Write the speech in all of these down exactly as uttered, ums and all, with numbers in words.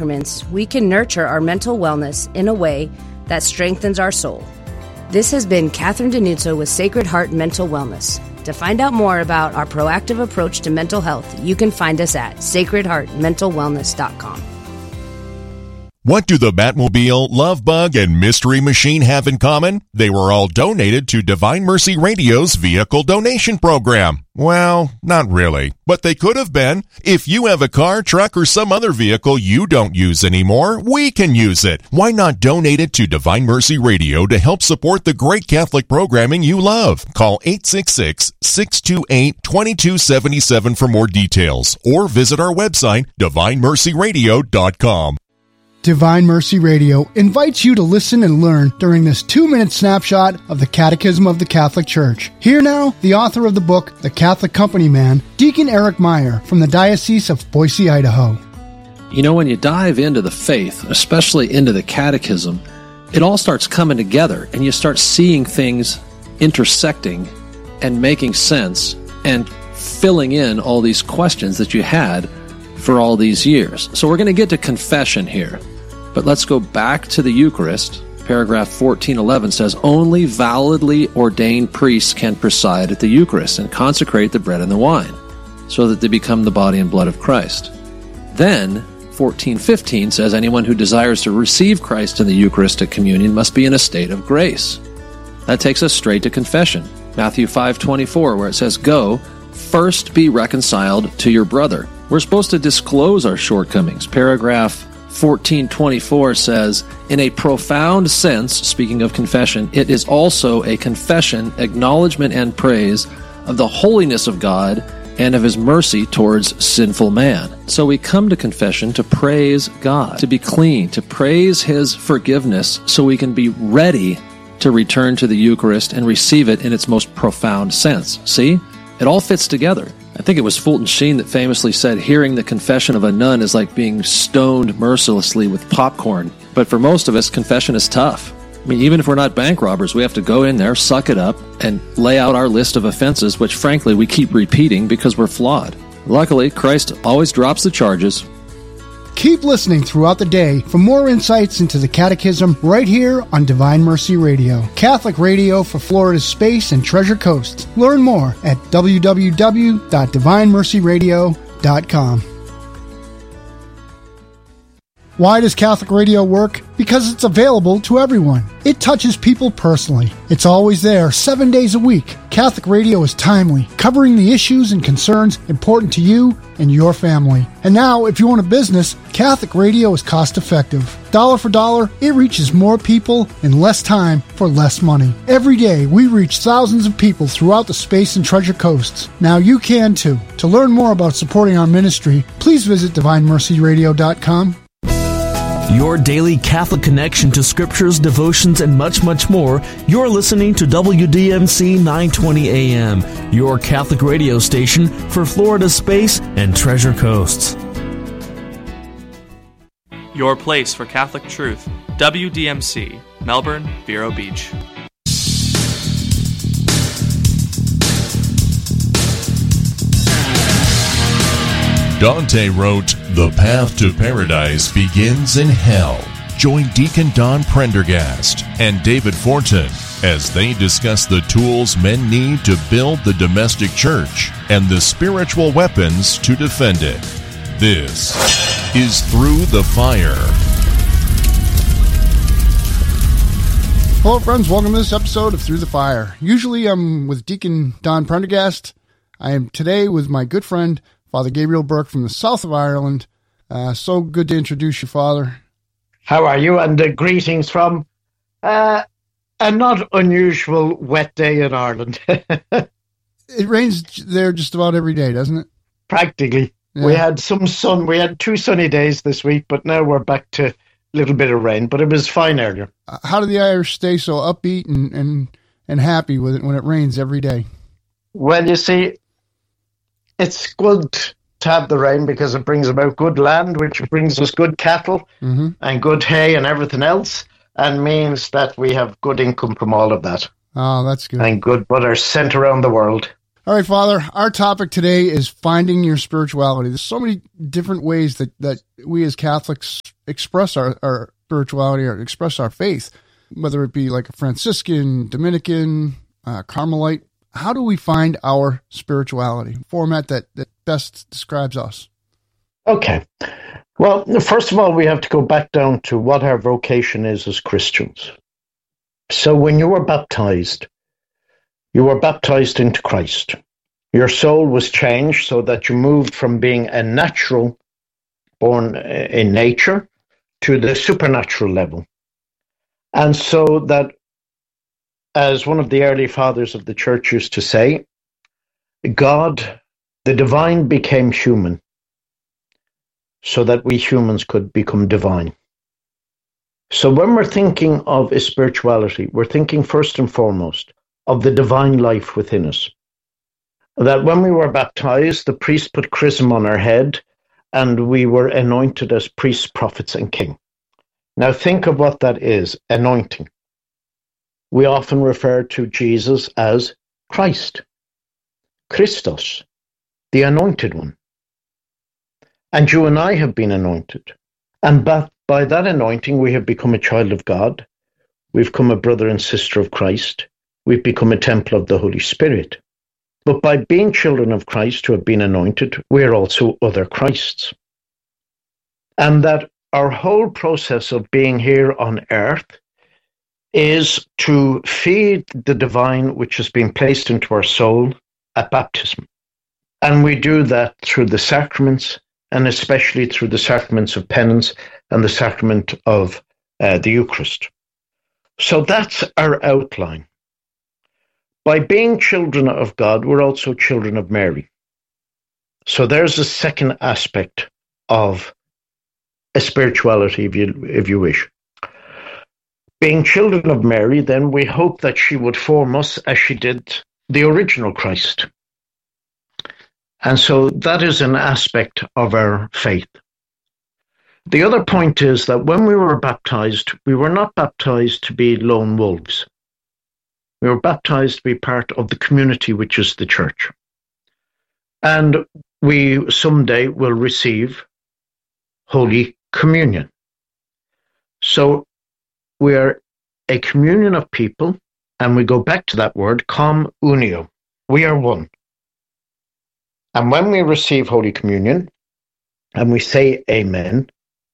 sacraments, we can nurture our mental wellness in a way that strengthens our soul. This has been Catherine Denuzzo with Sacred Heart Mental Wellness. To find out more about our proactive approach to mental health, you can find us at sacred heart mental wellness dot com. What do the Batmobile, Love Bug, and Mystery Machine have in common? They were all donated to Divine Mercy Radio's vehicle donation program. Well, not really, but they could have been. If you have a car, truck, or some other vehicle you don't use anymore, we can use it. Why not donate it to Divine Mercy Radio to help support the great Catholic programming you love? Call eight six six, six two eight, two two seven seven for more details, or visit our website, divine mercy radio dot com. Divine Mercy Radio invites you to listen and learn during this two-minute snapshot of the Catechism of the Catholic Church. Here now, the author of the book, The Catholic Company Man, Deacon Eric Meyer from the Diocese of Boise, Idaho. You know, when you dive into the faith, especially into the Catechism, it all starts coming together, and you start seeing things intersecting and making sense and filling in all these questions that you had for all these years. So we're going to get to confession here. But let's go back to the Eucharist. Paragraph fourteen eleven says, only validly ordained priests can preside at the Eucharist and consecrate the bread and the wine, so that they become the body and blood of Christ. Then, fourteen fifteen says, anyone who desires to receive Christ in the Eucharistic communion must be in a state of grace. That takes us straight to confession. Matthew five twenty-four, where it says, go, first be reconciled to your brother. We're supposed to disclose our shortcomings. Paragraph fourteen twenty-four says, in a profound sense, speaking of confession, it is also a confession, acknowledgement, and praise of the holiness of God and of His mercy towards sinful man. So we come to confession to praise God, to be clean, to praise His forgiveness so we can be ready to return to the Eucharist and receive it in its most profound sense. See? It all fits together. I think it was Fulton Sheen that famously said, hearing the confession of a nun is like being stoned mercilessly with popcorn. But for most of us, confession is tough. I mean, even if we're not bank robbers, we have to go in there, suck it up, and lay out our list of offenses, which frankly we keep repeating because we're flawed. Luckily, Christ always drops the charges. Keep listening throughout the day for more insights into the Catechism right here on Divine Mercy Radio, Catholic radio for Florida's Space and Treasure Coast. Learn more at w w w dot divine mercy radio dot com. Why does Catholic radio work? Because it's available to everyone. It touches people personally. It's always there, seven days a week. Catholic radio is timely, covering the issues and concerns important to you and your family. And now, if you own a business, Catholic radio is cost-effective. Dollar for dollar, it reaches more people in less time for less money. Every day, we reach thousands of people throughout the Space and Treasure Coasts. Now you can too. To learn more about supporting our ministry, please visit divine mercy radio dot com. Your daily Catholic connection to scriptures, devotions, and much, much more. You're listening to W D M C nine twenty A M, your Catholic radio station for Florida's Space and Treasure Coasts. Your place for Catholic truth. W D M C, Melbourne, Vero Beach. Dante wrote, "The path to paradise begins in hell." Join Deacon Don Prendergast and David Fortin as they discuss the tools men need to build the domestic church and the spiritual weapons to defend it. This is Through the Fire. Hello friends, welcome to this episode of Through the Fire. Usually I'm with Deacon Don Prendergast. I am today with my good friend Father Gabriel Burke from the south of Ireland. Uh, so good to introduce you, Father. How are you? And uh, greetings from uh, a not unusual wet day in Ireland. It rains there just about every day, doesn't it? Practically. Yeah. We had some sun. We had two sunny days this week, but now we're back to a little bit of rain. But it was fine earlier. Uh, how do the Irish stay so upbeat and, and, and happy with it when it rains every day? Well, you see, it's good to have the rain because it brings about good land, which brings us good cattle mm-hmm. and good hay and everything else, and means that we have good income from all of that. Oh, that's good. And good butter sent around the world. All right, Father, our topic today is finding your spirituality. There's so many different ways that, that we as Catholics express our, our spirituality or express our faith, whether it be like a Franciscan, Dominican, uh, Carmelite. How do we find our spirituality? Format that, that best describes us. Okay. Well, first of all, we have to go back down to what our vocation is as Christians. So when you were baptized, you were baptized into Christ. Your soul was changed so that you moved from being a natural, born in nature, to the supernatural level. And so that, as one of the early fathers of the church used to say, God, the divine, became human so that we humans could become divine. So when we're thinking of a spirituality, we're thinking first and foremost of the divine life within us. That when we were baptized, the priest put chrism on our head, and we were anointed as priests, prophets, and king. Now think of what that is, anointing. We often refer to Jesus as Christ, Christos, the anointed one. And you and I have been anointed. And by, by that anointing, we have become a child of God. We've become a brother and sister of Christ. We've become a temple of the Holy Spirit. But by being children of Christ who have been anointed, we are also other Christs. And that our whole process of being here on earth is to feed the divine which has been placed into our soul at baptism. And we do that through the sacraments, and especially through the sacraments of penance and the sacrament of uh, the Eucharist. So that's our outline. By being children of God, we're also children of Mary. So there's a second aspect of a spirituality, if you, if you wish. Being children of Mary, then we hope that she would form us as she did the original Christ. And so that is an aspect of our faith. The other point is that when we were baptized, we were not baptized to be lone wolves. We were baptized to be part of the community, which is the church. And we someday will receive Holy Communion. So we are a communion of people, and we go back to that word, com unio. We are one. And when we receive Holy Communion, and we say Amen,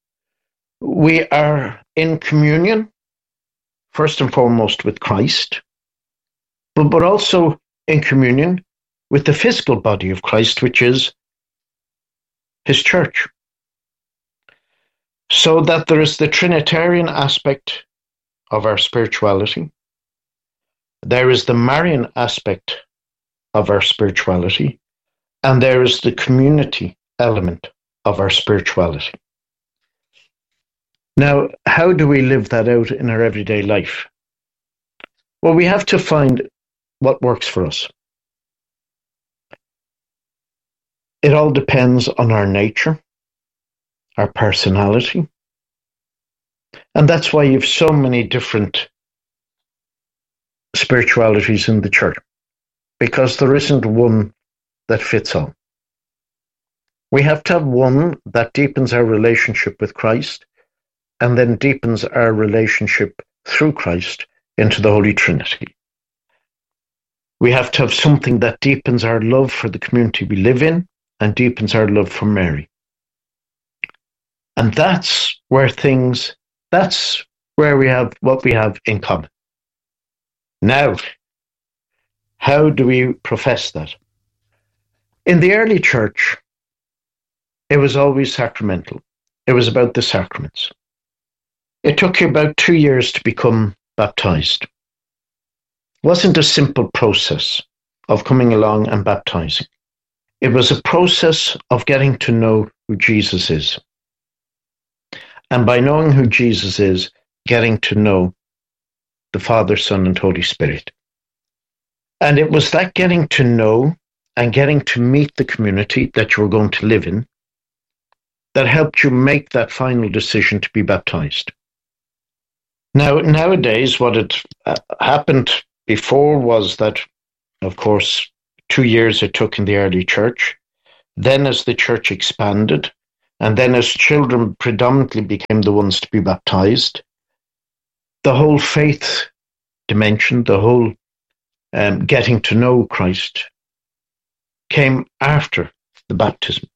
we are in communion, first and foremost with Christ, but, but also in communion with the physical body of Christ, which is his church. So that there is the Trinitarian aspect of our spirituality. There is the Marian aspect of our spirituality. And there is the community element of our spirituality. Now, how do we live that out in our everyday life? Well, we have to find what works for us. It all depends on our nature, our personality. And that's why you have so many different spiritualities in the church, because there isn't one that fits all. We have to have one that deepens our relationship with Christ and then deepens our relationship through Christ into the Holy Trinity. We have to have something that deepens our love for the community we live in and deepens our love for Mary. And that's where things, that's where we have what we have in common. Now, how do we profess that? In the early church, it was always sacramental. It was about the sacraments. It took you about two years to become baptized. It wasn't a simple process of coming along and baptizing. It was a process of getting to know who Jesus is. And by knowing who Jesus is, getting to know the Father, Son, and Holy Spirit. And it was that getting to know and getting to meet the community that you were going to live in that helped you make that final decision to be baptized. Now, nowadays, what had uh, happened before was that, of course, two years it took in the early church. Then as the church expanded, and then as children predominantly became the ones to be baptized, the whole faith dimension, the whole um, getting to know Christ came after the baptism.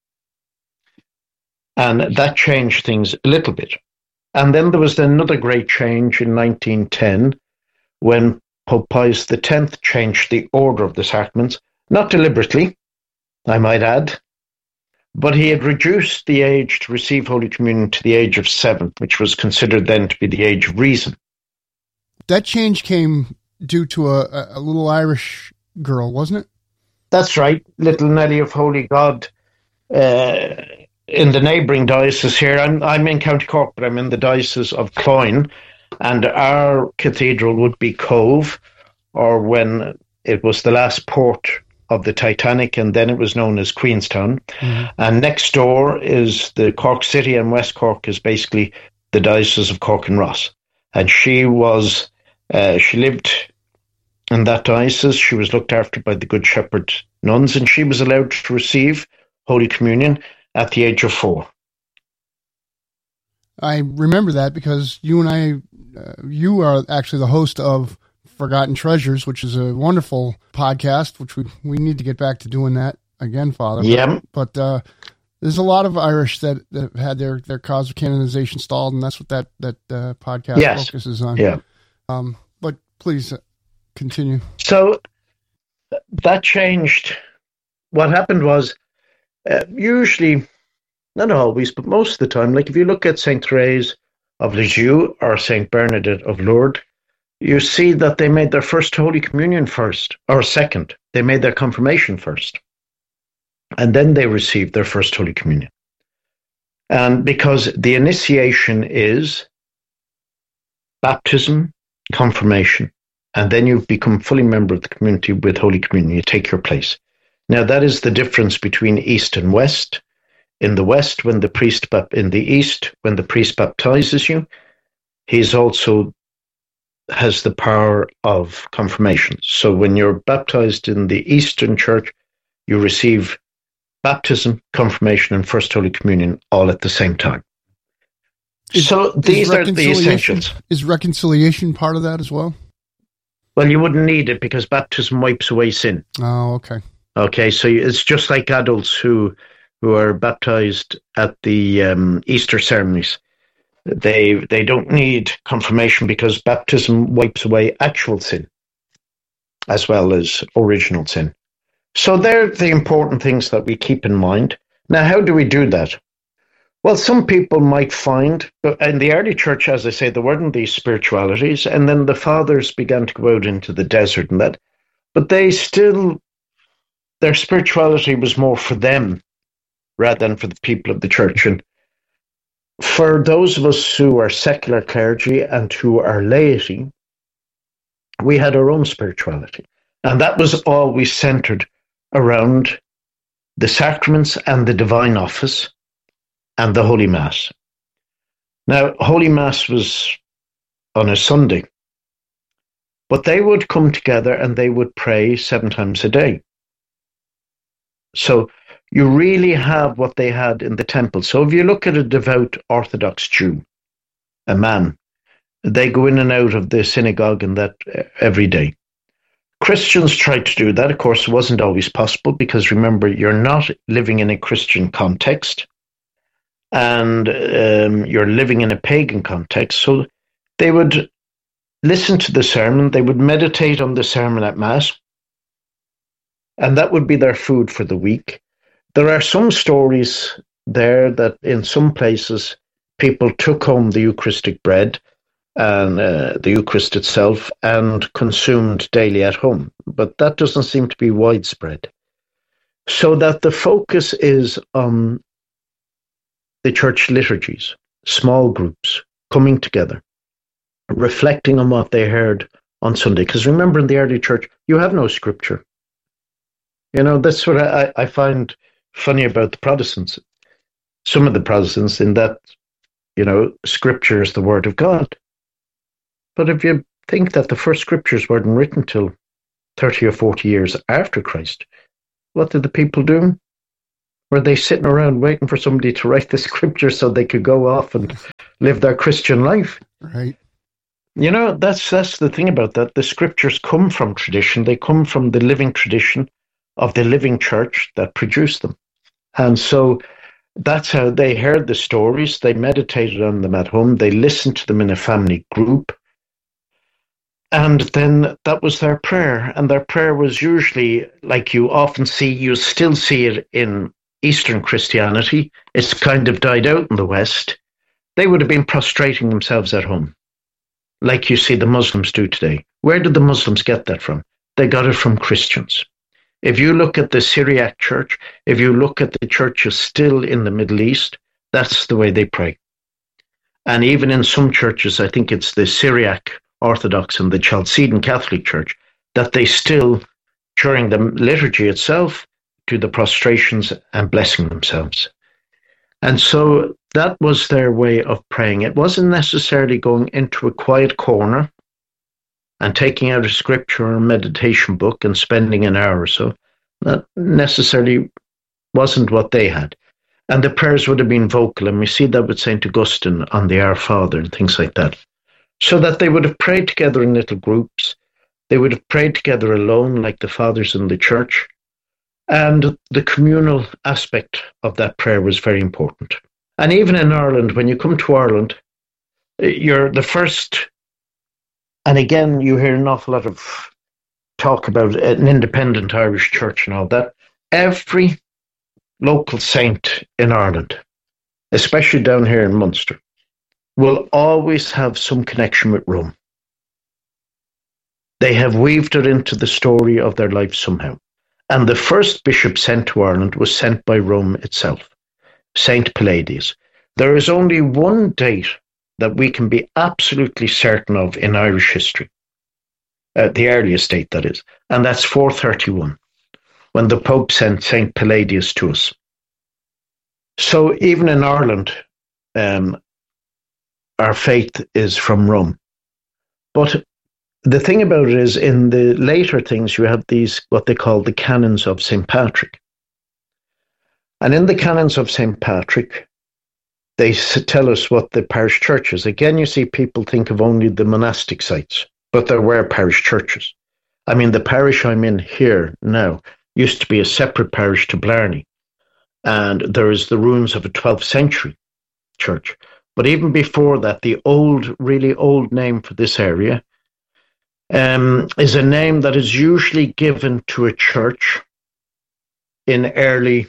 And that changed things a little bit. And then there was another great change in nineteen ten when Pope Pius X changed the order of the sacraments, not deliberately, I might add, but he had reduced the age to receive Holy Communion to the age of seven, which was considered then to be the age of reason. That change came due to a, a little Irish girl, wasn't it? That's right, little Nellie of Holy God. Uh, in the neighbouring diocese here, I'm, I'm in County Cork, but I'm in the diocese of Cloyne, and our cathedral would be Cove, or when it was the last port of the Titanic, and then it was known as Queenstown. Mm-hmm. And next door is the Cork City, and West Cork is basically the Diocese of Cork and Ross. And she was, uh, she lived in that diocese. She was looked after by the Good Shepherd nuns, and she was allowed to receive Holy Communion at the age of four. I remember that because you and I, uh, you are actually the host of Forgotten Treasures, which is a wonderful podcast, which we we need to get back to doing that again, Father. Yeah. But, but uh, there's a lot of Irish that, that have had their, their cause of canonization stalled, and that's what that, that uh, podcast yes. focuses on. Yeah. Um, but please continue. So that changed. What happened was, uh, usually, not always, but most of the time, like if you look at Saint Therese of Lisieux or Saint Bernadette of Lourdes, you see that they made their first Holy Communion first, or second. They made their confirmation first. And then they received their first Holy Communion. And because the initiation is baptism, confirmation, and then you become fully member of the community with Holy Communion. You take your place. Now, that is the difference between East and West. In the West, when the priest, in the East, when the priest baptizes you, he's also has the power of confirmation. So when you're baptized in the Eastern Church, you receive baptism, confirmation, and First Holy Communion all at the same time. Is, so these are the essentials. Is reconciliation part of that as well? Well, you wouldn't need it because baptism wipes away sin. Oh, okay. Okay, so it's just like adults who who are baptized at the um, Easter ceremonies. They they don't need confirmation because baptism wipes away actual sin as well as original sin. So they're the important things that we keep in mind. Now, how do we do that? Well, some people might find, in the early church, as I say, there weren't these spiritualities, and then the fathers began to go out into the desert and that, but they still, their spirituality was more for them rather than for the people of the church. And for those of us who are secular clergy and who are laity, we had our own spirituality. And that was always centered around the sacraments and the divine office and the Holy Mass. Now, Holy Mass was on a Sunday, but they would come together and they would pray seven times a day. So you really have what they had in the temple. So if you look at a devout Orthodox Jew, a man, they go in and out of the synagogue and that every day. Christians tried to do that. Of course, it wasn't always possible because remember, you're not living in a Christian context and um, you're living in a pagan context. So they would listen to the sermon, they would meditate on the sermon at Mass, and that would be their food for the week. There are some stories there that in some places people took home the Eucharistic bread and uh, the Eucharist itself and consumed daily at home. But that doesn't seem to be widespread. So that the focus is on the church liturgies, small groups coming together, reflecting on what they heard on Sunday. Because remember, in the early church, you have no scripture. You know, that's what I, I find funny about the Protestants. Some of the Protestants in that, you know, scripture is the word of God. But if you think that the first scriptures weren't written till thirty or forty years after Christ, what did the people do? Were they sitting around waiting for somebody to write the scripture so they could go off and live their Christian life? Right. You know, that's that's the thing about that. The scriptures come from tradition. They come from the living tradition of the living church that produced them. And so that's how they heard the stories. They meditated on them at home. They listened to them in a family group. And then that was their prayer. And their prayer was usually, like you often see, you still see it in Eastern Christianity. It's kind of died out in the West. They would have been prostrating themselves at home, like you see the Muslims do today. Where did the Muslims get that from? They got it from Christians. If you look at the Syriac church, if you look at the churches still in the Middle East, that's the way they pray. And even in some churches, I think it's the Syriac Orthodox and the Chalcedon Catholic Church, that they still, during the liturgy itself, do the prostrations and blessing themselves. And so that was their way of praying. It wasn't necessarily going into a quiet corner and taking out a scripture or a meditation book and spending an hour or so. That necessarily wasn't what they had. And the prayers would have been vocal, and we see that with Saint Augustine on the Our Father and things like that. So that they would have prayed together in little groups. They would have prayed together alone, like the fathers in the church. And the communal aspect of that prayer was very important. And even in Ireland, when you come to Ireland, you're the first, and again, you hear an awful lot of talk about an independent Irish church and all that. Every local saint in Ireland, especially down here in Munster, will always have some connection with Rome. They have weaved it into the story of their life somehow. And the first bishop sent to Ireland was sent by Rome itself, Saint Palladius. There is only one date that we can be absolutely certain of in Irish history, uh, the earliest date that is, and that's four thirty-one, when the Pope sent Saint Palladius to us. So even in Ireland, um, our faith is from Rome. But the thing about it is, in the later things, you have these, what they call the canons of Saint Patrick. And in the canons of Saint Patrick, they tell us what the parish church is. Again, you see people think of only the monastic sites, but there were parish churches. I mean, the parish I'm in here now used to be a separate parish to Blarney. And there is the ruins of a twelfth century church. But even before that, the old, really old name for this area Um, is a name that is usually given to a church in early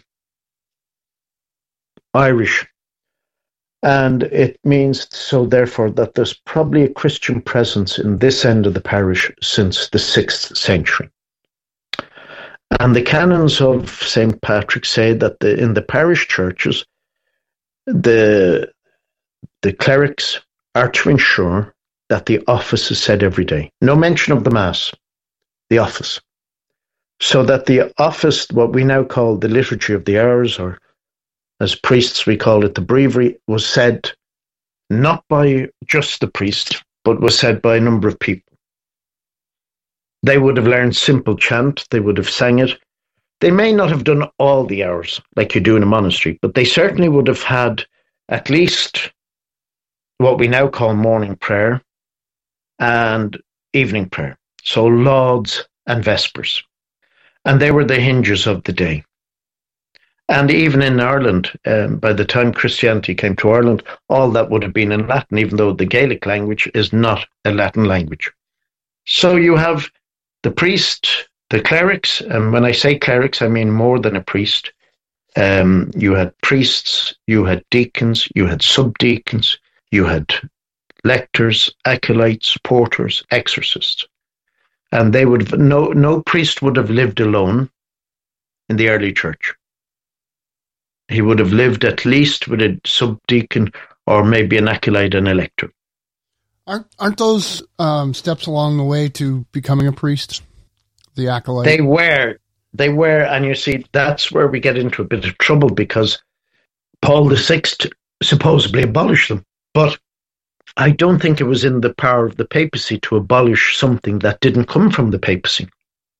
Irish. And it means, so therefore, that there's probably a Christian presence in this end of the parish since the sixth century. And the canons of Saint Patrick say that the, in the parish churches, the, the clerics are to ensure that the office is said every day. No mention of the Mass, the office. So that the office, what we now call the Liturgy of the Hours, or as priests we call it the Breviary, was said not by just the priest, but was said by a number of people. They would have learned simple chant, they would have sang it. They may not have done all the hours like you do in a monastery, but they certainly would have had at least what we now call morning prayer and evening prayer. So lauds and vespers. And they were the hinges of the day. And even in Ireland, um, by the time Christianity came to Ireland, all that would have been in Latin, even though the Gaelic language is not a Latin language. So you have the priest, the clerics, and when I say clerics, I mean more than a priest. Um, you had priests, you had deacons, you had subdeacons, you had lectors, acolytes, porters, exorcists. And they would have, no, no priest would have lived alone in the early church. He would have lived at least with a subdeacon or maybe an acolyte and a lector. Aren't, aren't those um, steps along the way to becoming a priest? The acolyte? They were. They were. And you see, that's where we get into a bit of trouble because Paul the Sixth supposedly abolished them. But I don't think it was in the power of the papacy to abolish something that didn't come from the papacy.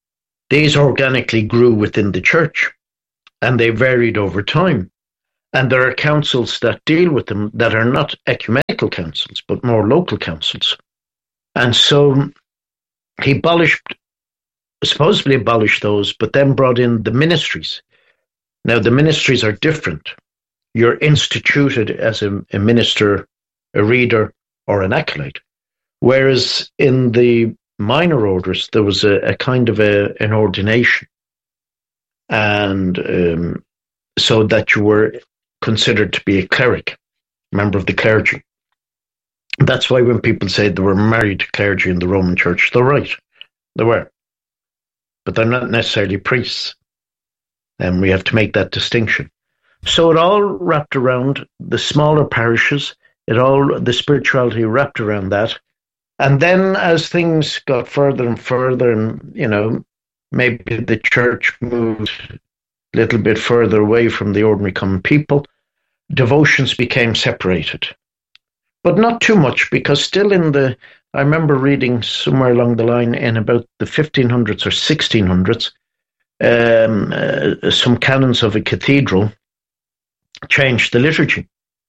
these organically grew within the church, and they varied over time. And there are councils that deal with them that are not ecumenical councils, but more local councils. And so he abolished, supposedly abolished those, but then brought in the ministries. Now, the ministries are different. You're instituted as a, a minister, a reader, or an acolyte. Whereas in the minor orders, there was a, a kind of a, an ordination. And um, so that you were considered to be a cleric, member of the clergy. That's why when people say they were married to clergy in the Roman Church, they're right. They were. But they're not necessarily priests. And we have to make that distinction. So it all wrapped around the smaller parishes, it all, the spirituality wrapped around that. And then as things got further and further, and, you know, maybe the church moved a little bit further away from the ordinary common people, devotions became separated. But not too much, because still in the, I remember reading somewhere along the line in about the fifteen hundreds or sixteen hundreds, um, uh, some canons of a cathedral changed the liturgy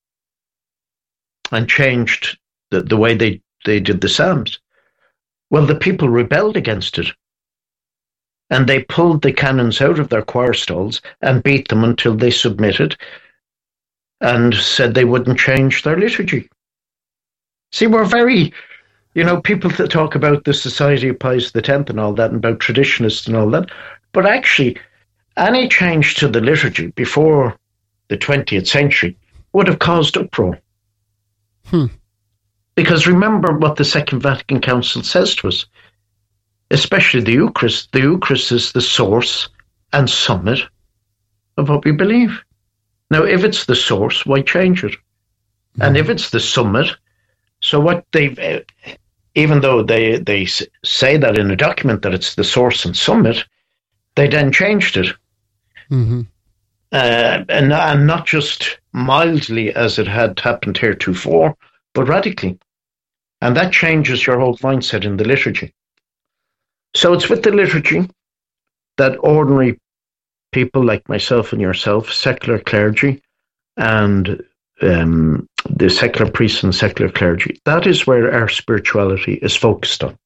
and changed the, the way they, they did the psalms. Well, the people rebelled against it. And they pulled the canons out of their choir stalls and beat them until they submitted and said they wouldn't change their liturgy. See, we're very, you know, people that talk about the Society of Pius the Tenth and all that, and about traditionalists and all that, but actually, any change to the liturgy before the twentieth century would have caused uproar. Hmm. Because remember what the Second Vatican Council says to us, especially the Eucharist. The Eucharist is the source and summit of what we believe. Now, if it's the source, why change it? Mm-hmm. And if it's the summit, so what they've, uh, even though they, they say that in a document that it's the source and summit, they then changed it. Mm-hmm. Uh, and, and not just mildly as it had happened heretofore, but radically. And that changes your whole mindset in the liturgy. So it's with the liturgy that ordinary people like myself and yourself, secular clergy, and um, the secular priests and secular clergy, that is where our spirituality is focused on,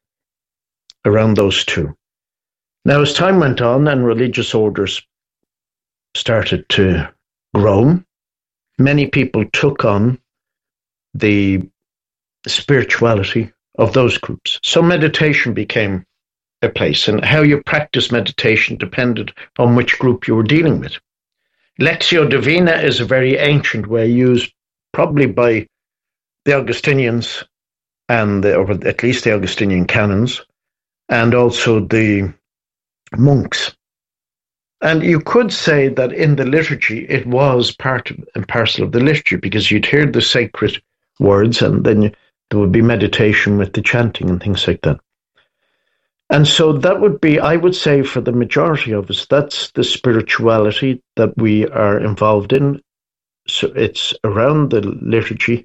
around those two. Now, as time went on and religious orders started to grow, many people took on the spirituality of those groups. So meditation became a place, and how you practice meditation depended on which group you were dealing with. Lectio Divina is a very ancient way used probably by the Augustinians, and the, or at least the Augustinian canons, and also the monks. And you could say that in the liturgy, it was part and parcel of the liturgy, because you'd hear the sacred words, and then there would be meditation with the chanting and things like that. And so that would be, I would say, for the majority of us, that's the spirituality that we are involved in. So it's around the liturgy.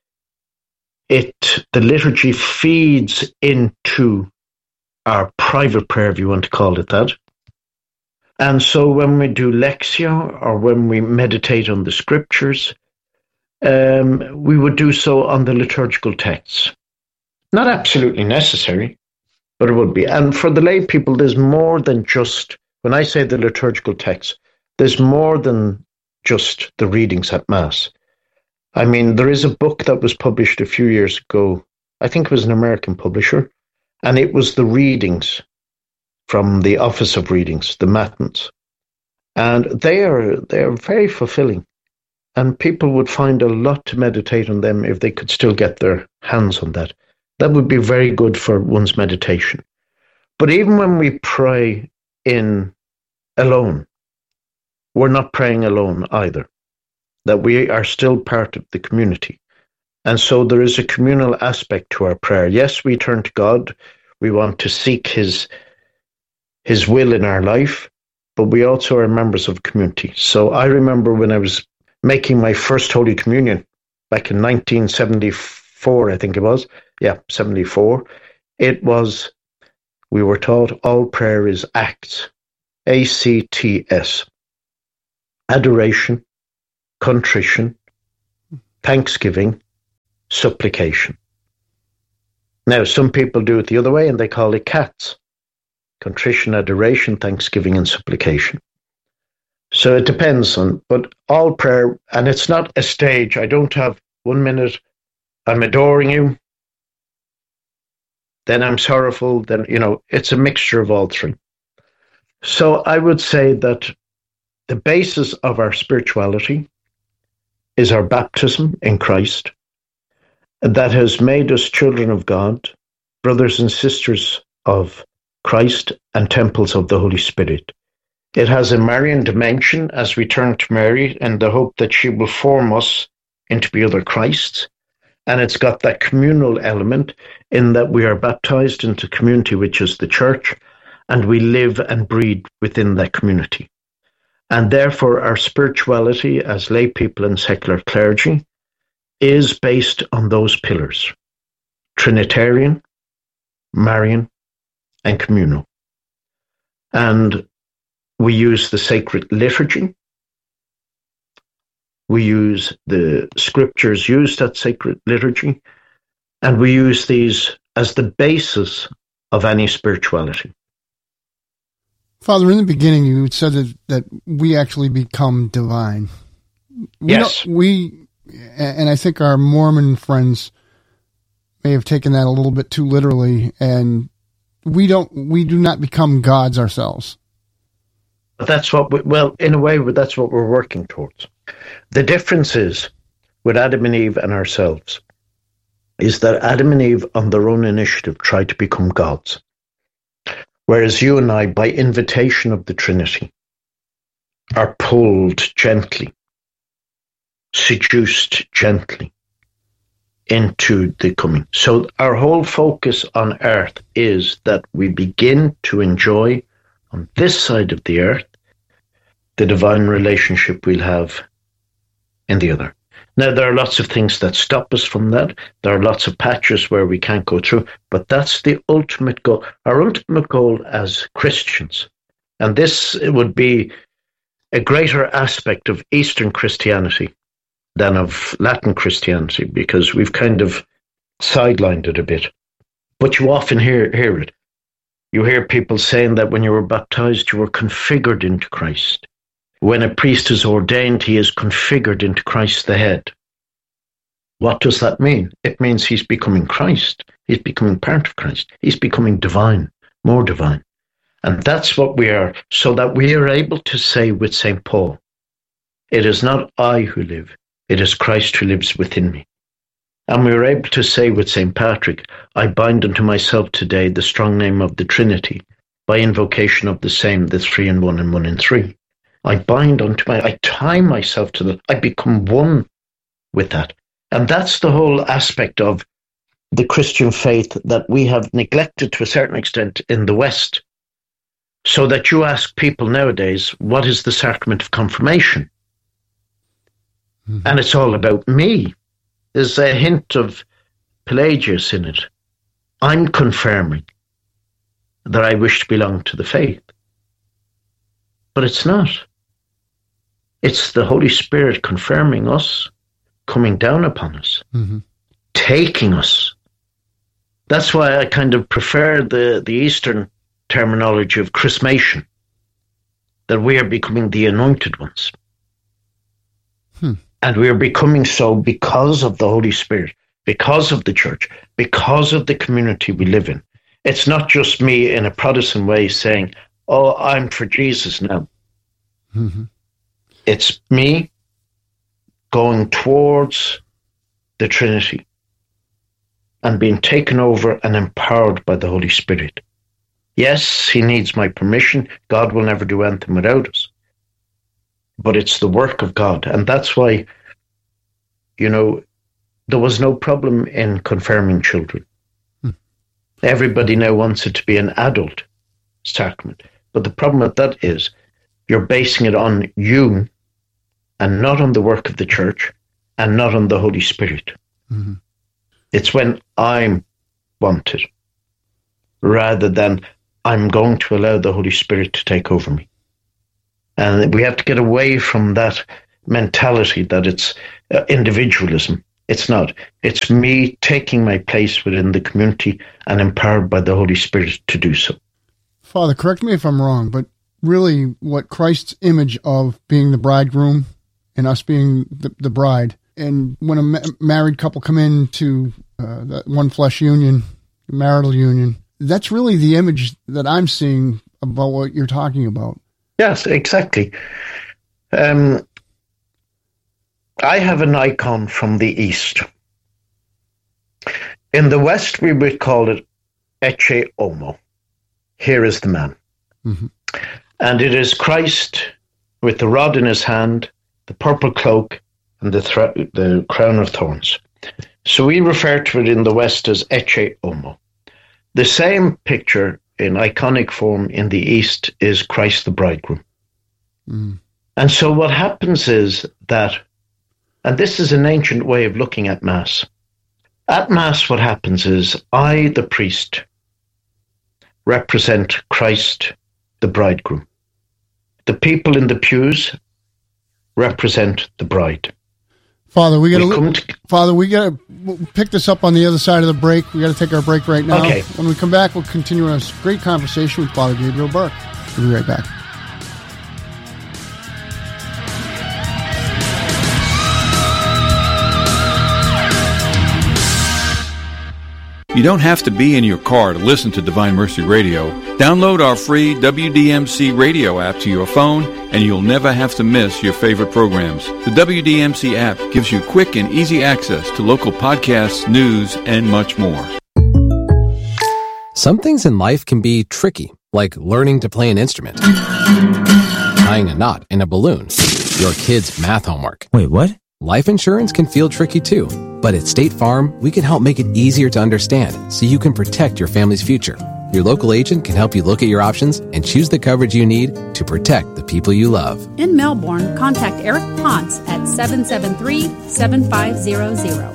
It, the liturgy feeds into our private prayer, if you want to call it that. And so when we do Lectio, or when we meditate on the scriptures, um, we would do so on the liturgical texts. Not absolutely necessary, but it would be. And for the lay people, there's more than just, when I say the liturgical text, there's more than just the readings at Mass. I mean, there is a book that was published a few years ago. I think it was an American publisher, and it was the readings from the Office of Readings, the Matins. And they are, they are very fulfilling. And people would find a lot to meditate on them if they could still get their hands on that. That would be very good for one's meditation. But even when we pray in alone, we're not praying alone either. That we are still part of the community. And so there is a communal aspect to our prayer. Yes, we turn to God. We want to seek His, His will in our life, but we also are members of community. So I remember when I was making my first Holy Communion back in nineteen seventy-four, I think it was. Yeah, seventy-four. It was we were taught all prayer is acts, A C T S, adoration, contrition, thanksgiving, supplication. Now, some people do it the other way and they call it CATS, contrition, adoration, thanksgiving, and supplication. So it depends on, but all prayer, and it's not a stage. I don't have one minute, I'm adoring you, then I'm sorrowful, then, you know, it's a mixture of all three. So I would say that the basis of our spirituality is our baptism in Christ, that has made us children of God, brothers and sisters of Christ, and temples of the Holy Spirit. It has a Marian dimension as we turn to Mary in the hope that she will form us into the other Christs. And it's got that communal element in that we are baptized into community, which is the church, and we live and breathe within that community. And therefore, our spirituality as lay people and secular clergy is based on those pillars: Trinitarian, Marian, and communal. And we use the sacred liturgy. We use the scriptures used at sacred liturgy, and we use these as the basis of any spirituality. Father, in the beginning, you said that, that we actually become divine. We yes. We, and I think our Mormon friends may have taken that a little bit too literally, and we don't, we do not become gods ourselves. That's what, we, well, in a way, that's what we're working towards. The difference is, with Adam and Eve and ourselves, is that Adam and Eve, on their own initiative, tried to become gods. Whereas you and I, by invitation of the Trinity, are pulled gently, seduced gently into the coming. So our whole focus on earth is that we begin to enjoy, on this side of the earth, the divine relationship we'll have in the other. Now, there are lots of things that stop us from that. There are lots of patches where we can't go through, but that's the ultimate goal. Our ultimate goal as Christians, and this would be a greater aspect of Eastern Christianity than of Latin Christianity, because we've kind of sidelined it a bit. But you often hear, hear it. You hear people saying that when you were baptized, you were configured into Christ. When a priest is ordained, he is configured into Christ the head. What does that mean? It means he's becoming Christ. He's becoming part of Christ. He's becoming divine, more divine. And that's what we are, so that we are able to say with Saint Paul, it is not I who live, it is Christ who lives within me. And we are able to say with Saint Patrick, I bind unto myself today the strong name of the Trinity, by invocation of the same, the three in one and one in three. I bind unto my, I tie myself to the, I become one with that. And that's the whole aspect of the Christian faith that we have neglected to a certain extent in the West. So that you ask people nowadays, what is the sacrament of confirmation? Mm-hmm. And it's all about me. There's a hint of Pelagius in it. I'm confirming that I wish to belong to the faith. But it's not. It's the Holy Spirit confirming us, coming down upon us, mm-hmm. taking us. That's why I kind of prefer the, the Eastern terminology of chrismation, that we are becoming the anointed ones. Hmm. And we are becoming so because of the Holy Spirit, because of the church, because of the community we live in. It's not just me in a Protestant way saying, oh, I'm for Jesus now. Mm-hmm. It's me going towards the Trinity and being taken over and empowered by the Holy Spirit. Yes, he needs my permission. God will never do anything without us. But it's the work of God. And that's why, you know, there was no problem in confirming children. Hmm. Everybody now wants it to be an adult sacrament. But the problem with that is you're basing it on you and not on the work of the church and not on the Holy Spirit. Mm-hmm. It's when I'm wanted rather than I'm going to allow the Holy Spirit to take over me. And we have to get away from that mentality that it's uh, individualism. It's not. It's me taking my place within the community and empowered by the Holy Spirit to do so. Father, correct me if I'm wrong, but really what Christ's image of being the bridegroom and us being the, the bride, and when a ma- married couple come into uh, that one flesh union, marital union, that's really the image that I'm seeing about what you're talking about. Yes, exactly. Um, I have an icon from the East. In the West, we would call it Ecce Homo. Here is the man. Mm-hmm. And it is Christ with the rod in his hand, the purple cloak, and the, th- the crown of thorns. So we refer to it in the West as Ecce Homo. The same picture in iconic form in the East is Christ the bridegroom. Mm. And so what happens is that, and this is an ancient way of looking at Mass. At Mass, what happens is I, the priest, represent Christ the bridegroom. The people in the pews represent the bride. Father, we got to to... Father, we got to pick this up on the other side of the break. We got to take our break right now. Okay. When we come back, we'll continue a great conversation with Father Gabriel Burke. We'll be right back. You don't have to be in your car to listen to Divine Mercy Radio. Download our free W D M C radio app to your phone, and you'll never have to miss your favorite programs. The W D M C app gives you quick and easy access to local podcasts, news, and much more. Some things in life can be tricky, like learning to play an instrument, tying a knot in a balloon, your kid's math homework. Wait, what? Life insurance can feel tricky too, but at State Farm, we can help make it easier to understand so you can protect your family's future. Your local agent can help you look at your options and choose the coverage you need to protect the people you love. In Melbourne, contact Eric Ponce at seven seven three, seven five zero zero.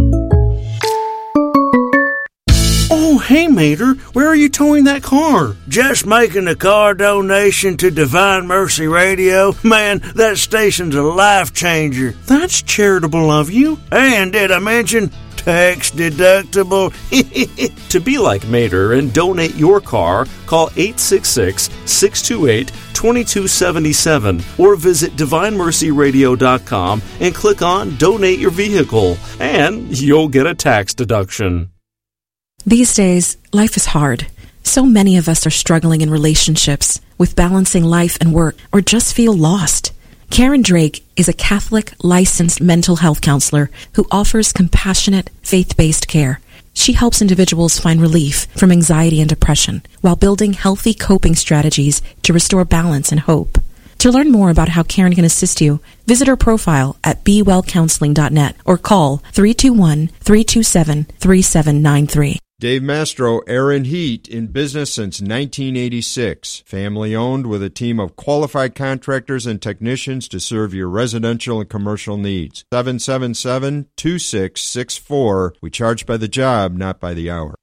Oh, hey, Mater, where are you towing that car? Just making a car donation to Divine Mercy Radio. Man, that station's a life changer. That's charitable of you. And did I mention tax deductible? To be like Mater and donate your car, call eight six six, six two eight, two two seven seven or visit divine mercy radio dot com and click on Donate Your Vehicle, and you'll get a tax deduction. These days, life is hard. So many of us are struggling in relationships, with balancing life and work, or just feel lost. Karen Drake is a Catholic licensed mental health counselor who offers compassionate, faith-based care. She helps individuals find relief from anxiety and depression while building healthy coping strategies to restore balance and hope. To learn more about how Karen can assist you, visit her profile at be well counseling dot net or call three two one, three two seven, three seven nine three. Dave Mastro, Aaron Heat, in business since nineteen eighty-six. Family-owned with a team of qualified contractors and technicians to serve your residential and commercial needs. seven seven seven, two six six four. We charge by the job, not by the hour.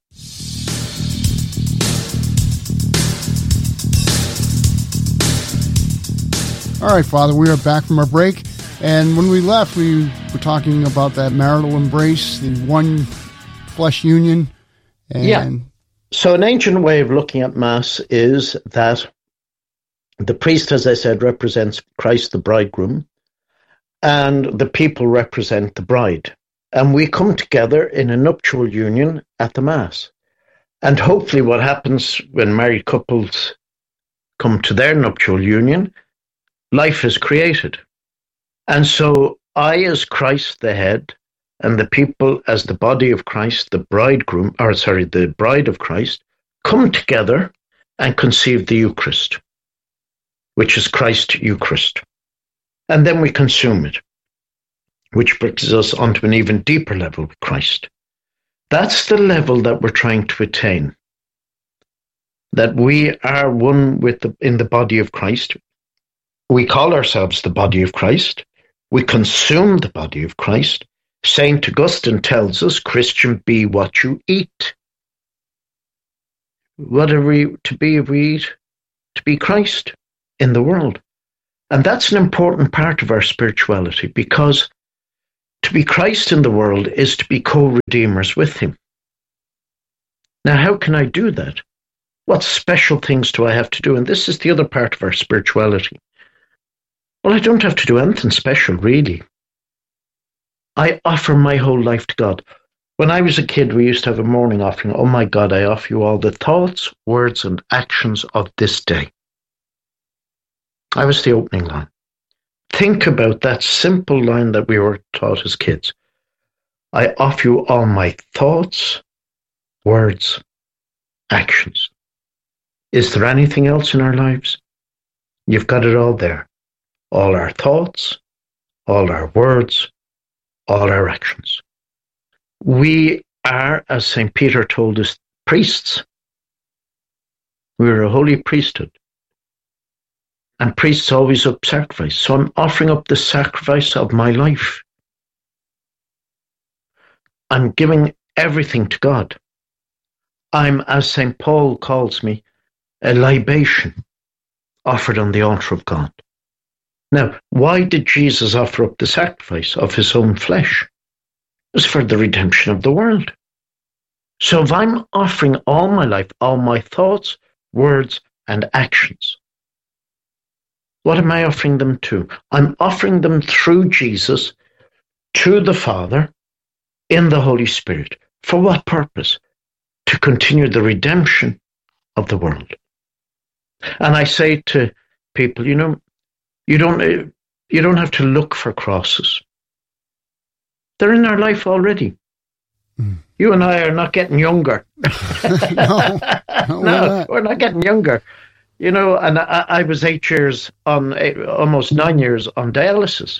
All right, Father, we are back from our break. And when we left, we were talking about that marital embrace, the one flesh union. And yeah. So an ancient way of looking at Mass is that the priest, as I said, represents Christ the bridegroom, and the people represent the bride. And we come together in a nuptial union at the Mass. And hopefully what happens when married couples come to their nuptial union, life is created. And so I, as Christ the head, and the people as the body of Christ, the bridegroom, or sorry, the bride of Christ, come together and conceive the Eucharist, which is Christ Eucharist. And then we consume it, which brings us onto an even deeper level with Christ. That's the level that we're trying to attain, that we are one with the, in the body of Christ. We call ourselves the body of Christ. We consume the body of Christ. Saint Augustine tells us, Christian, be what you eat. What are we to be? Are we to be Christ in the world? And that's an important part of our spirituality, because to be Christ in the world is to be co-redeemers with him. Now, how can I do that? What special things do I have to do? And this is the other part of our spirituality. Well, I don't have to do anything special, really. I offer my whole life to God. When I was a kid, we used to have a morning offering. Oh my God, I offer you all the thoughts, words, and actions of this day. That was the opening line. Think about that simple line that we were taught as kids. I offer you all my thoughts, words, actions. Is there anything else in our lives? You've got it all there. All our thoughts, all our words, all our actions. We are, as Saint Peter told us, priests. We're a holy priesthood. And priests always up sacrifice. So I'm offering up the sacrifice of my life. I'm giving everything to God. I'm, as Saint Paul calls me, a libation offered on the altar of God. Now, why did Jesus offer up the sacrifice of his own flesh? It was for the redemption of the world. So if I'm offering all my life, all my thoughts, words, and actions, what am I offering them to? I'm offering them through Jesus to the Father in the Holy Spirit. For what purpose? To continue the redemption of the world. And I say to people, you know, you don't, you don't have to look for crosses. They're in our life already. Mm. You and I are not getting younger. no, no, no we're not getting younger. You know, and I, I was eight years on, eight, almost nine years on dialysis.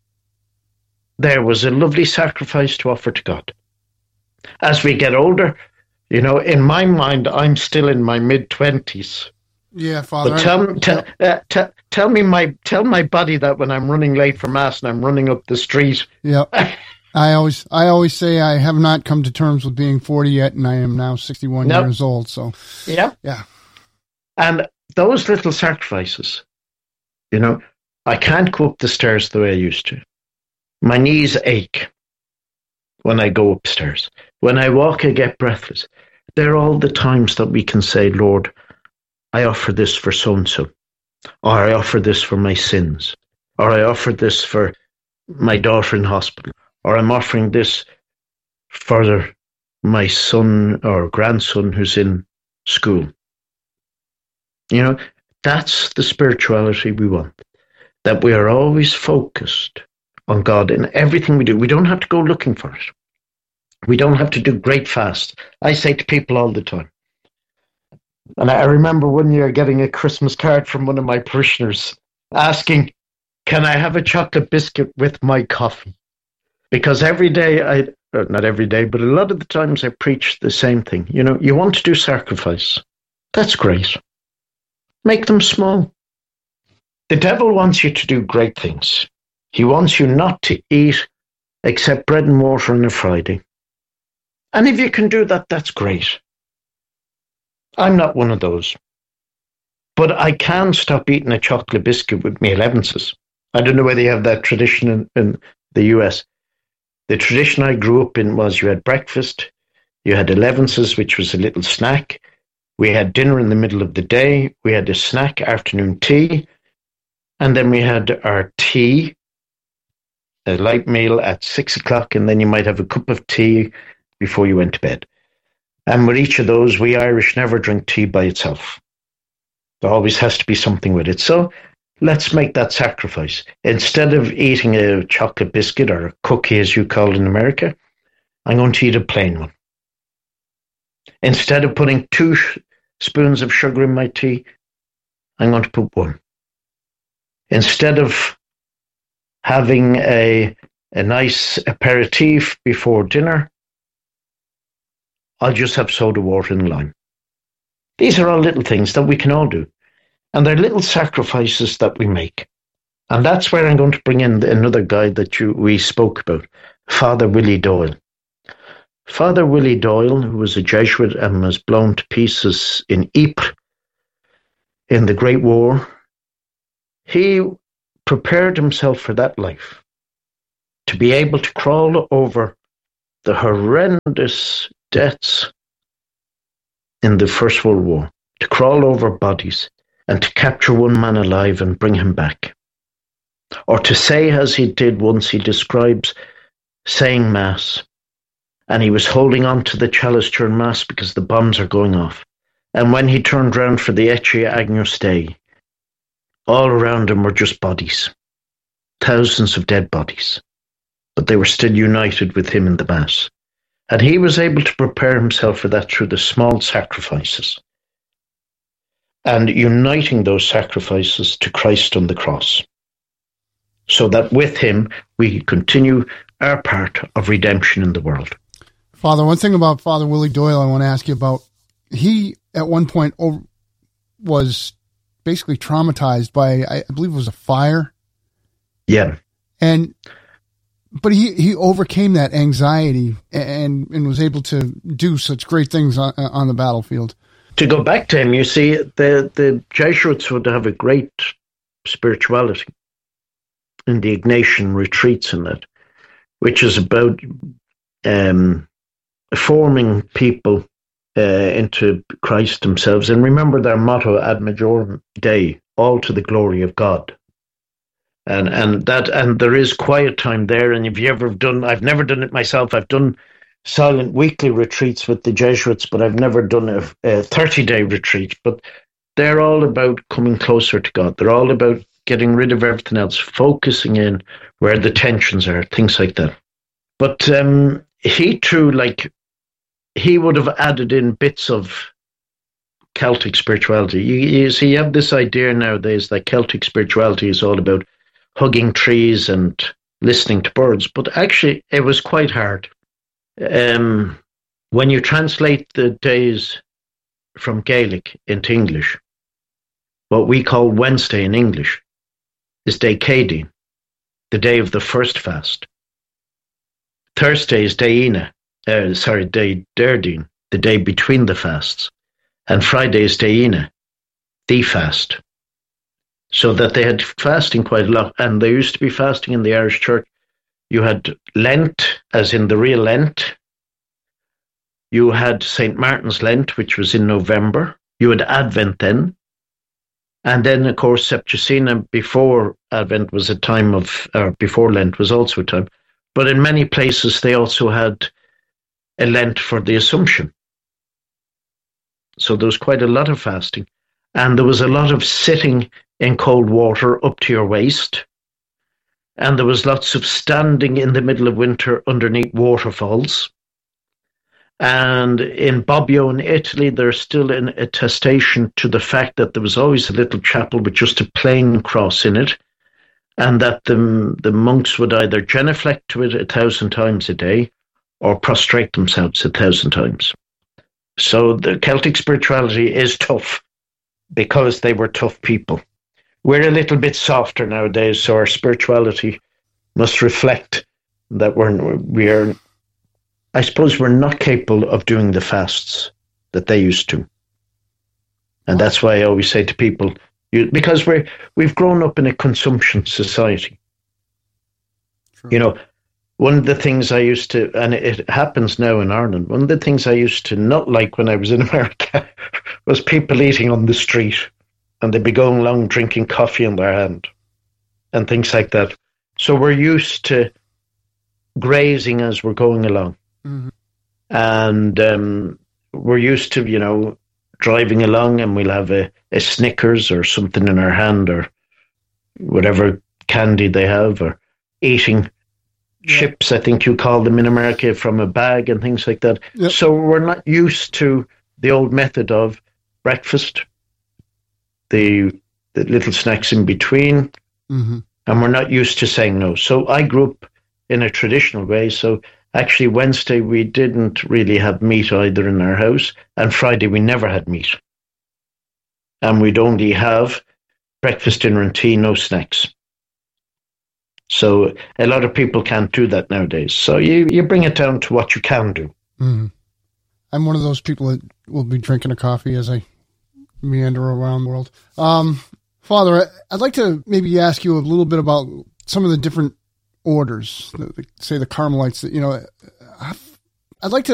There was a lovely sacrifice to offer to God. As we get older, you know, in my mind, I'm still in my mid-twenties. Yeah, Father. But tell, I, tell, uh, t- tell me my tell my body that when I'm running late for Mass and I'm running up the street. Yeah. I always I always say I have not come to terms with being forty yet, and I am now sixty-one nope. years old. So, yeah. Yeah. And those little sacrifices, you know, I can't go up the stairs the way I used to. My knees ache when I go upstairs. When I walk, I get breathless. They're all the times that we can say, Lord, I offer this for so-and-so, or I offer this for my sins, or I offer this for my daughter in hospital, or I'm offering this for my son or grandson who's in school. You know, that's the spirituality we want, that we are always focused on God in everything we do. We don't have to go looking for it. We don't have to do great fast. I say to people all the time, and I remember one year getting a Christmas card from one of my parishioners asking, can I have a chocolate biscuit with my coffee? Because every day, I not every day, but a lot of the times I preach the same thing. You know, you want to do sacrifice. That's great. Make them small. The devil wants you to do great things. He wants you not to eat except bread and water on a Friday. And if you can do that, that's great. I'm not one of those. But I can stop eating a chocolate biscuit with me elevenses. I don't know whether you have that tradition in, in the U S. The tradition I grew up in was you had breakfast, you had elevenses, which was a little snack. We had dinner in the middle of the day. We had a snack, afternoon tea. And then we had our tea, a light meal at six o'clock. And then you might have a cup of tea before you went to bed. And with each of those, we Irish never drink tea by itself. There always has to be something with it. So let's make that sacrifice. Instead of eating a chocolate biscuit or a cookie, as you call it in America, I'm going to eat a plain one. Instead of putting two sh- spoons of sugar in my tea, I'm going to put one. Instead of having a, a nice aperitif before dinner, I'll just have soda water and lime. These are all little things that we can all do. And they're little sacrifices that we make. And that's where I'm going to bring in another guy that you we spoke about, Father Willie Doyle. Father Willie Doyle, who was a Jesuit and was blown to pieces in Ypres in the Great War, he prepared himself for that life, to be able to crawl over the horrendous deaths in the First World War, to crawl over bodies and to capture one man alive and bring him back. Or to say, as he did once, he describes saying Mass, and he was holding on to the chalice during Mass because the bombs are going off. And when he turned round for the Ecce Agnus Dei, all around him were just bodies, thousands of dead bodies. But they were still united with him in the Mass. And he was able to prepare himself for that through the small sacrifices and uniting those sacrifices to Christ on the cross, so that with him we continue our part of redemption in the world. Father, one thing about Father Willie Doyle I want to ask you about, he at one point was basically traumatized by, I believe it was a fire. Yeah. And But he, he overcame that anxiety and, and was able to do such great things on, on the battlefield. To go back to him, you see, the, the Jesuits would have a great spirituality in the Ignatian retreats and that, which is about um, forming people uh, into Christ themselves. And remember their motto, Ad Majorem Dei, all to the glory of God. And and that and there is quiet time there. And if you ever done, I've never done it myself. I've done silent weekly retreats with the Jesuits, but I've never done a, a thirty-day retreat. But they're all about coming closer to God. They're all about getting rid of everything else, focusing in where the tensions are, things like that. But um, he too, like, he would have added in bits of Celtic spirituality. You, you see, you have this idea nowadays that Celtic spirituality is all about hugging trees and listening to birds, but actually it was quite hard. Um, when you translate the days from Gaelic into English, what we call Wednesday in English is Day Cédín, the day of the first fast. Thursday is Day Ina, uh, sorry, Day Deirdín, the day between the fasts. And Friday is Day Ina, the fast. So that they had fasting quite a lot. And there used to be fasting in the Irish Church. You had Lent, as in the real Lent. You had Saint Martin's Lent, which was in November. You had Advent then. And then, of course, Septuagint before Advent was a time of, or before Lent was also a time. But in many places, they also had a Lent for the Assumption. So there was quite a lot of fasting. And there was a lot of sitting in cold water up to your waist. And there was lots of standing in the middle of winter underneath waterfalls. And in Bobbio in Italy, there's still an attestation to the fact that there was always a little chapel with just a plain cross in it. And that the, the monks would either genuflect to it a thousand times a day or prostrate themselves a thousand times. So the Celtic spirituality is tough because they were tough people. We're a little bit softer nowadays, so our spirituality must reflect that we're, we're, I suppose we're not capable of doing the fasts that they used to. And that's why I always say to people, you, because we're, we've grown up in a consumption society. True. You know, one of the things I used to, and it happens now in Ireland, one of the things I used to not like when I was in America was people eating on the street, and they'd be going along drinking coffee in their hand and things like that. So we're used to grazing as we're going along. Mm-hmm. And um, we're used to, you know, driving along and we'll have a, a Snickers or something in our hand or whatever candy they have, or eating yeah. chips, I think you call them in America, from a bag and things like that. Yep. So we're not used to the old method of breakfast, the, the little snacks in between, mm-hmm. and we're not used to saying no. So I grew up in a traditional way. So actually Wednesday we didn't really have meat either in our house, and Friday we never had meat. And we'd only have breakfast, dinner and tea, no snacks. So a lot of people can't do that nowadays. So you, you bring it down to what you can do. Mm-hmm. I'm one of those people that will be drinking a coffee as I meander around the world. Um, Father, I'd like to maybe ask you a little bit about some of the different orders, say the Carmelites, that, you know, I'd like to